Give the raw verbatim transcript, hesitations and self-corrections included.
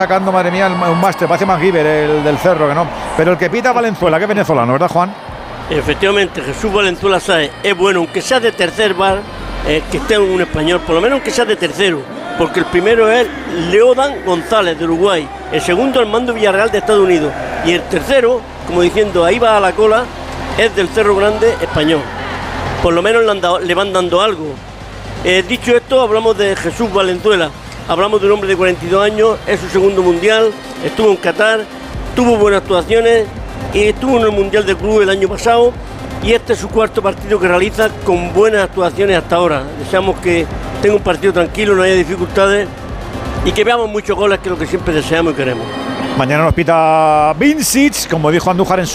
Sacando, madre mía, un máster, parece MacGyver el del Cerro, que no. Pero el que pita Valenzuela, que es venezolano, ¿verdad, Juan? Efectivamente, Jesús Valenzuela Sáez es bueno, aunque sea de tercer bar, eh, que esté un español, por lo menos aunque sea de tercero, porque el primero es Leodan González de Uruguay, el segundo Armando Villarreal de Estados Unidos y el tercero, como diciendo ahí va a la cola, es del Cerro Grande español. Por lo menos le, han dado, le van dando algo. Eh, dicho esto, hablamos de Jesús Valenzuela. Hablamos de un hombre de cuarenta y dos años, es su segundo mundial, estuvo en Qatar, tuvo buenas actuaciones y estuvo en el Mundial de Club el año pasado y este es su cuarto partido que realiza con buenas actuaciones hasta ahora. Deseamos que tenga un partido tranquilo, no haya dificultades y que veamos muchos goles, que es lo que siempre deseamos y queremos. Mañana nos pita Vincic, como dijo Andújar en su